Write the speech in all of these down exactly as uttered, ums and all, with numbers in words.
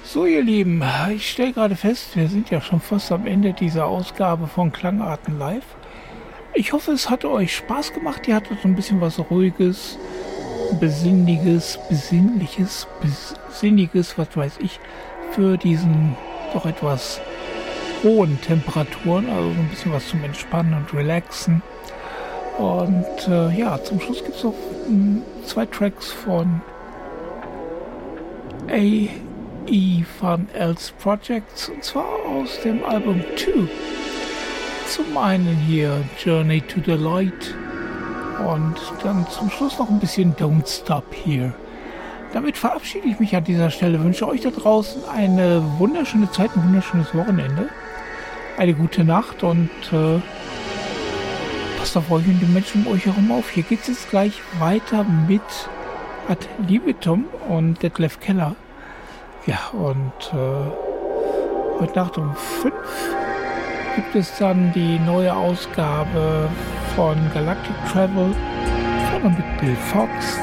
So, ihr Lieben, ich stelle gerade fest, wir sind ja schon fast am Ende dieser Ausgabe von Klangarten Live. Ich hoffe, es hat euch Spaß gemacht. Ihr hattet so ein bisschen was Ruhiges, Besinnliches, Besinnliches, Besinniges, was weiß ich, für diesen doch etwas hohen Temperaturen. Also so ein bisschen was zum Entspannen und Relaxen. Und äh, ja, zum Schluss gibt es noch mh, zwei Tracks von A E Fun Else Projects, und zwar aus dem Album two. Zum einen hier Journey to the Light und dann zum Schluss noch ein bisschen Don't Stop Here. Damit verabschiede ich mich an dieser Stelle, wünsche euch da draußen eine wunderschöne Zeit, ein wunderschönes Wochenende, eine gute Nacht und äh, passt auf euch und die Menschen um euch herum auf. Hier geht es jetzt gleich weiter mit Ad Libitum und Detlef Keller. Ja, und äh, heute Nacht um fünf gibt es dann die neue Ausgabe von Galactic Travel, vorne mit Bill Fox.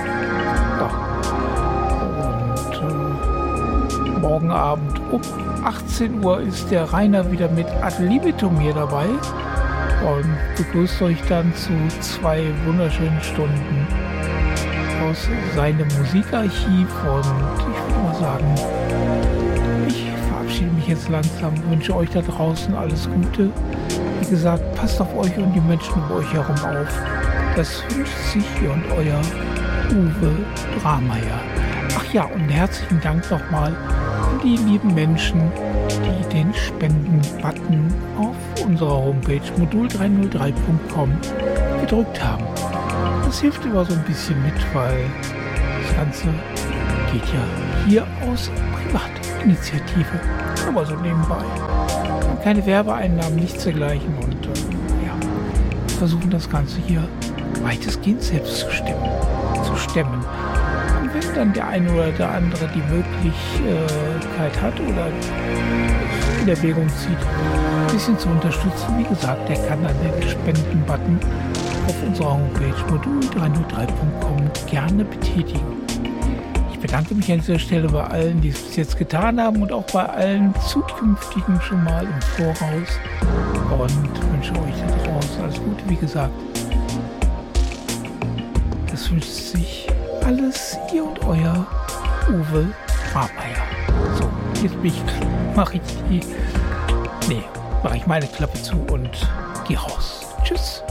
Ja. Und äh, morgen Abend um achtzehn Uhr ist der Rainer wieder mit Ad Libitum hier dabei und begrüßt euch dann zu zwei wunderschönen Stunden aus seinem Musikarchiv. Und ich würde mal sagen, ich verabschiede mich jetzt langsam, wünsche euch da draußen alles Gute. Wie gesagt, passt auf euch und die Menschen um euch herum auf. Das wünscht sich ihr und euer Uwe Drameyer. Ach ja, und herzlichen Dank nochmal an die lieben Menschen, die den Spenden-Button auf unserer Homepage modul drei null drei punkt com gedrückt haben. Das hilft immer so ein bisschen mit, weil das Ganze geht ja hier aus Privatinitiative, aber so nebenbei. Und keine Werbeeinnahmen, nichts dergleichen und äh, ja, wir versuchen das Ganze hier weitestgehend selbst zu stemmen. Zu stemmen. Und wenn dann der eine oder der andere die Möglichkeit hat oder in Erwägung zieht, ein bisschen zu unterstützen, wie gesagt, der kann dann den Spenden-Button auf unserer Homepage modul drei null drei punkt com gerne betätigen. Ich bedanke mich an dieser Stelle bei allen, die es bis jetzt getan haben und auch bei allen zukünftigen schon mal im Voraus und wünsche euch da draußen alles Gute. Wie gesagt, das wünscht sich alles ihr und euer Uwe Drameyer. So, jetzt bin ich, mache ich die, nee, mache ich meine Klappe zu und gehe raus. Tschüss.